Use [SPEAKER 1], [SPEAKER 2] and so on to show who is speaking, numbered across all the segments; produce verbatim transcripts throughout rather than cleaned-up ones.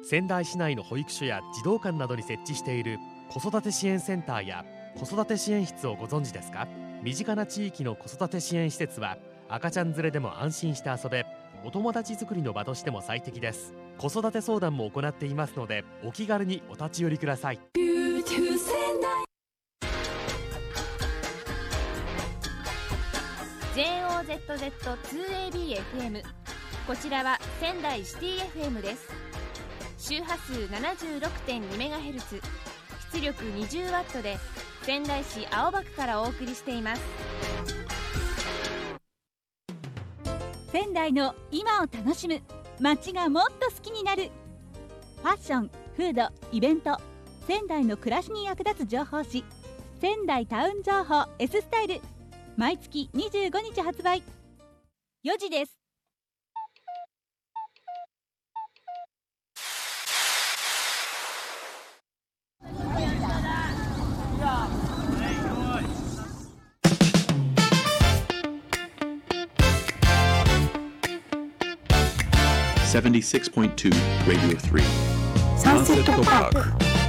[SPEAKER 1] 仙台市内の保育所や児童館などに設置している子育て支援センターや子育て支援室をご存知ですか？身近な地域の子育て支援施設は赤ちゃん連れでも安心して遊べ、お友達作りの場としても最適です。子育て相談も行っていますので、お気軽にお立ち寄りください。
[SPEAKER 2] ジェイオーゼットゼットツーエービーエフエム、 こちらは仙台シティ エフエム です。周波数 ななじゅうろくてんにメガヘルツ、 出力 にじゅうワット で仙台市青葉区からお送りしています。
[SPEAKER 3] 仙台の今を楽しむ、街がもっと好きになる。ファッション、フード、イベント、仙台の暮らしに役立つ情報誌、仙台タウン情報 S スタイル、毎月にじゅうごにち発売。よじです。
[SPEAKER 4] セブンティーシックスポイントツー Radio スリー
[SPEAKER 5] サンセットパーク。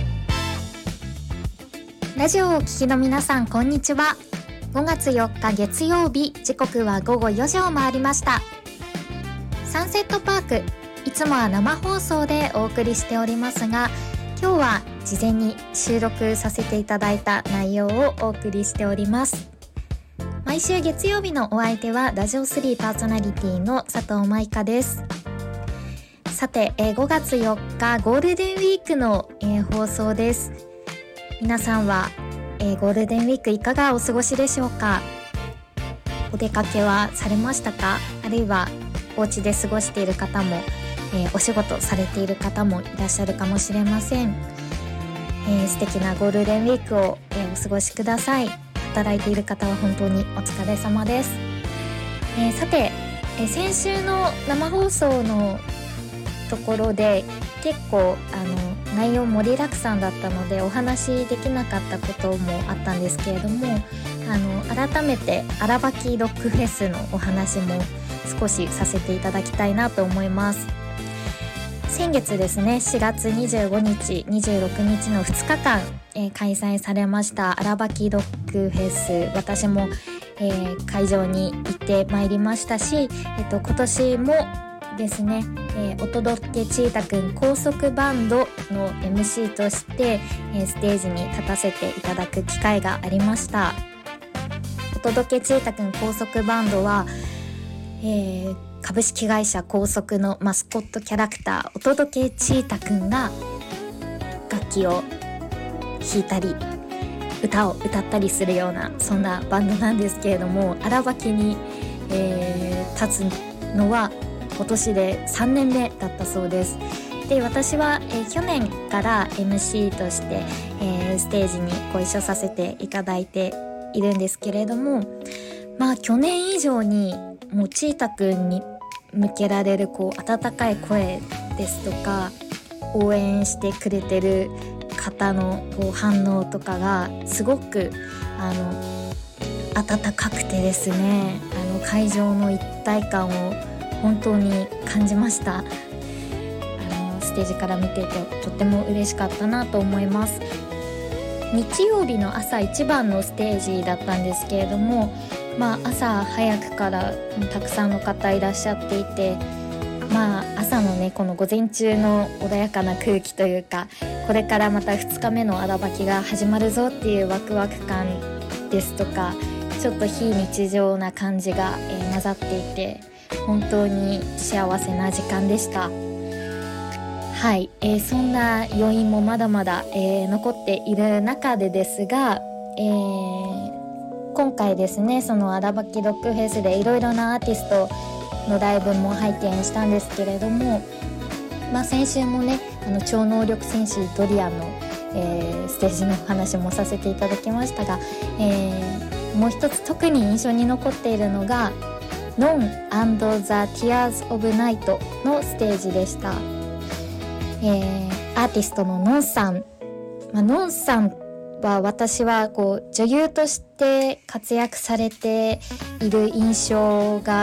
[SPEAKER 5] ラジオをお聞きの皆さん、こんにちは。ごがつよっか月曜日、時刻はごごよじを回りました。サンセットパーク、いつもは生放送でお送りしておりますが、今日は事前に収録させていただいた内容をお送りしております。毎週月曜日のお相手はラジオスリーパーソナリティの佐藤舞香です。さて、えー、ごがつよっかゴールデンウィークの、えー、放送です。皆さんは、えー、ゴールデンウィークいかがお過ごしでしょうか？お出かけはされましたか？あるいはお家で過ごしている方も、えー、お仕事されている方もいらっしゃるかもしれません。えー、素敵なゴールデンウィークを、えー、お過ごしください。働いている方は本当にお疲れ様です。えー、さて、えー、先週の生放送のところで結構あの内容盛りだくさんだったのでお話できなかったこともあったんですけれども、あの改めて荒ばきロックフェスのお話も少しさせていただきたいなと思います。先月ですね、しがつにじゅうごにち、にじゅうろくにちのふつかかん、えー、開催されました荒ばきロックフェス、私も、えー、会場に行ってまいりましたし、えっと、今年もですね、えー、お届けちーたくん高速バンドの エムシー として、えー、ステージに立たせていただく機会がありました。お届けちーたくん高速バンドは、えー、株式会社高速のマスコットキャラクターお届けちーたくんが楽器を弾いたり歌を歌ったりするような、そんなバンドなんですけれども、荒ばきに、えー、立つのは今年でさんねんめだったそうです。で、私は、えー、去年から エムシー として、えー、ステージにご一緒させていただいているんですけれども、まあ去年以上にもうちーたくんに向けられるこう温かい声ですとか、応援してくれてる方のこう反応とかがすごくあの温かくてですね、あの会場の一体感を本当に感じました。あのステージから見ていてとっても嬉しかったなと思います。日曜日の朝一番のステージだったんですけれども、まあ朝早くからたくさんの方いらっしゃっていて、まあ朝のねこの午前中の穏やかな空気というか、これからまたふつかめの荒ばきが始まるぞっていうワクワク感ですとか、ちょっと非日常な感じが、えー、混ざっていて本当に幸せな時間でした。はい、えー、そんな余韻もまだまだ、えー、残っている中でですが、えー、今回ですね、その荒ばきロックフェスでいろいろなアーティストのライブも拝見したんですけれども、まあ、先週もねあの超能力戦士ドリアンの、えー、ステージの話もさせていただきましたが、えー、もう一つ特に印象に残っているのがノン and the Tears of Night のステージでした。えー、アーティストのノンさん、まあ、ノンさんは私はこう女優として活躍されている印象が